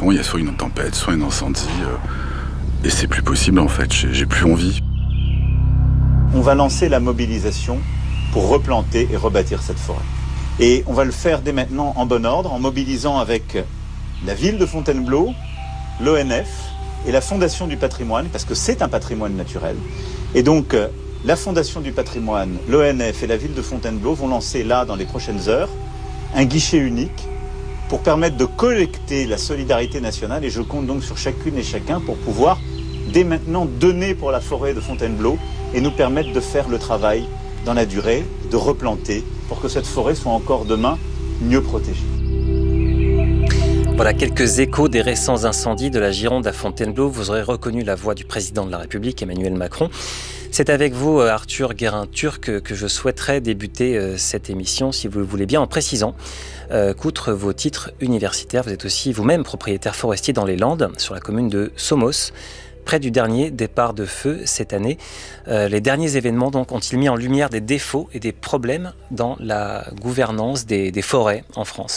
ans, il y a soit une tempête, soit un incendie. Et c'est plus possible en fait, j'ai plus envie. On va lancer la mobilisation pour replanter et rebâtir cette forêt. Et on va le faire dès maintenant en bon ordre, en mobilisant avec la ville de Fontainebleau, l'ONF et la Fondation du patrimoine, parce que c'est un patrimoine naturel. Et donc, la Fondation du patrimoine, l'ONF et la ville de Fontainebleau vont lancer là, dans les prochaines heures, un guichet unique pour permettre de collecter la solidarité nationale. Et je compte donc sur chacune et chacun pour pouvoir, dès maintenant, donner pour la forêt de Fontainebleau et nous permettre de faire le travail dans la durée, de replanter pour que cette forêt soit encore demain mieux protégée. Voilà quelques échos des récents incendies de la Gironde à Fontainebleau. Vous aurez reconnu la voix du président de la République, Emmanuel Macron. C'est avec vous, Arthur Guérin-Turc, que je souhaiterais débuter cette émission, si vous le voulez bien, en précisant qu'outre vos titres universitaires, vous êtes aussi vous-même propriétaire forestier dans les Landes, sur la commune de Somos, près du dernier départ de feu cette année. Les derniers événements donc, ont-ils mis en lumière des défauts et des problèmes dans la gouvernance des forêts en France ?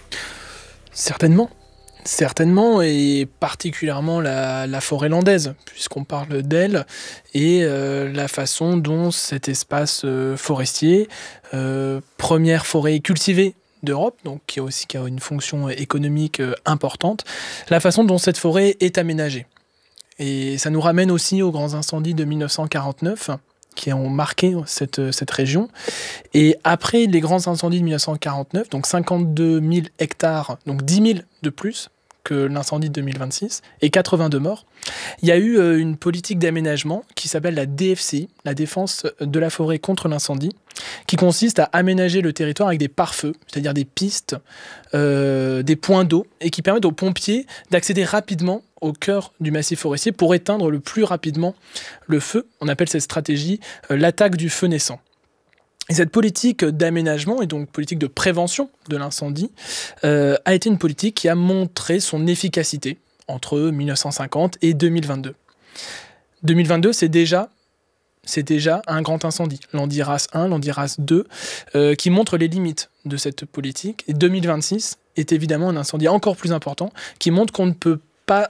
Certainement, et particulièrement la forêt landaise, puisqu'on parle d'elle, et la façon dont cet espace forestier, première forêt cultivée d'Europe, donc qui a une fonction économique importante, la façon dont cette forêt est aménagée. Et ça nous ramène aussi aux grands incendies de 1949, qui ont marqué cette région. Et après les grands incendies de 1949, donc 52 000 hectares, donc 10 000 de plus que l'incendie de 2026, et 82 morts, il y a eu une politique d'aménagement qui s'appelle la DFCI, la défense de la forêt contre l'incendie, qui consiste à aménager le territoire avec des pare-feux, c'est-à-dire des pistes, des points d'eau, et qui permettent aux pompiers d'accéder rapidement au cœur du massif forestier pour éteindre le plus rapidement le feu. On appelle cette stratégie l'attaque du feu naissant. Et cette politique d'aménagement et donc politique de prévention de l'incendie a été une politique qui a montré son efficacité entre 1950 et 2022. 2022, c'est déjà un grand incendie, l'Andiras 1, l'Andiras 2, qui montre les limites de cette politique. Et 2026 est évidemment un incendie encore plus important qui montre qu'on ne peut pas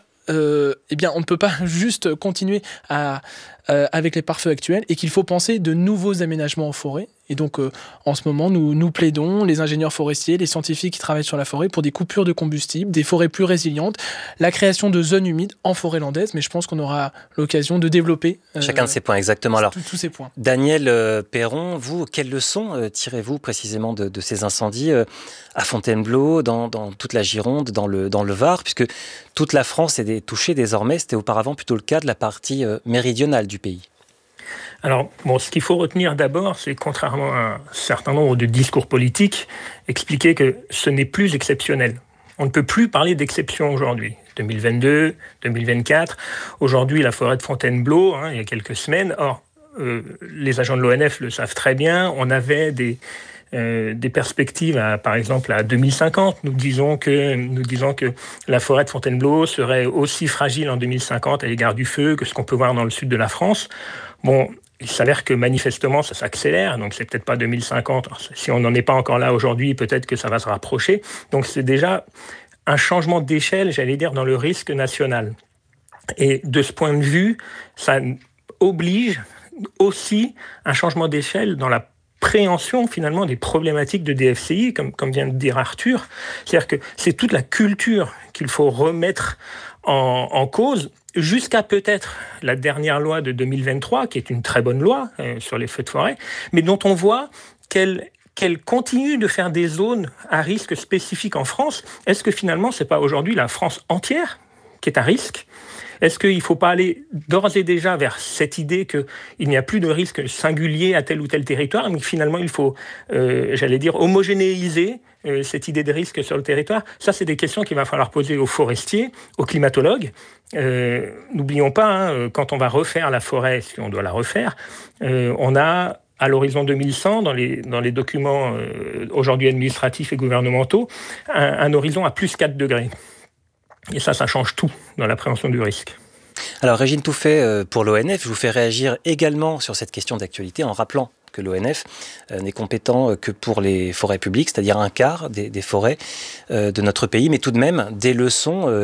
juste continuer avec les pare-feux actuels et qu'il faut penser de nouveaux aménagements en forêt. Et donc, en ce moment, nous plaidons, les ingénieurs forestiers, les scientifiques qui travaillent sur la forêt, pour des coupures de combustible, des forêts plus résilientes, la création de zones humides en forêt landaise. Mais je pense qu'on aura l'occasion de développer chacun de ces points, exactement. Alors, tous ces points. Daniel Perron, vous, quelles leçons tirez-vous précisément de ces incendies à Fontainebleau, dans toute la Gironde, dans le Var, puisque toute la France est touchée désormais, c'était auparavant plutôt le cas de la partie méridionale du pays. Alors, ce qu'il faut retenir d'abord, c'est contrairement à un certain nombre de discours politiques, expliquer que ce n'est plus exceptionnel. On ne peut plus parler d'exception aujourd'hui. 2022, 2024, aujourd'hui la forêt de Fontainebleau, il y a quelques semaines, les agents de l'ONF le savent très bien, on avait des perspectives, par exemple à 2050. Nous disons que la forêt de Fontainebleau serait aussi fragile en 2050 à l'égard du feu que ce qu'on peut voir dans le sud de la France. Il s'avère que manifestement ça s'accélère, donc c'est peut-être pas 2050. Alors, si on n'en est pas encore là aujourd'hui, peut-être que ça va se rapprocher. Donc c'est déjà un changement d'échelle, j'allais dire, dans le risque national. Et de ce point de vue, ça oblige aussi un changement d'échelle dans la préhension finalement des problématiques de DFCI, comme vient de dire Arthur. C'est-à-dire que c'est toute la culture qu'il faut remettre en cause, jusqu'à peut-être la dernière loi de 2023, qui est une très bonne loi sur les feux de forêt, mais dont on voit qu'elle continue de faire des zones à risque spécifique en France. Est-ce que finalement, c'est pas aujourd'hui la France entière qui est à risque ? Est-ce qu'il ne faut pas aller d'ores et déjà vers cette idée qu'il n'y a plus de risque singulier à tel ou tel territoire, mais finalement il faut, homogénéiser cette idée de risque sur le territoire? Ça, c'est des questions qu'il va falloir poser aux forestiers, aux climatologues. N'oublions pas, quand on va refaire la forêt, si on doit la refaire, on a à l'horizon 2100, dans les documents aujourd'hui administratifs et gouvernementaux, un horizon à plus 4 degrés. Et ça change tout dans la prévention du risque. Alors Régine Touffet, pour l'ONF, je vous fais réagir également sur cette question d'actualité en rappelant que l'ONF n'est compétent que pour les forêts publiques, c'est-à-dire un quart des forêts de notre pays, mais tout de même des leçons